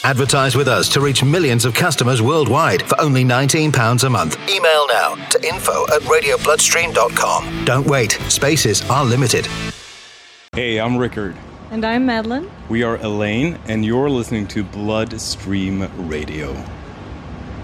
Advertise with us to reach millions of customers worldwide for only £19 a month. Email now to info@radiobloodstream.com. Don't wait. Spaces are limited. Hey, I'm Rickard. And I'm Madeline. We are Elaine, and you're listening to Bloodstream Radio.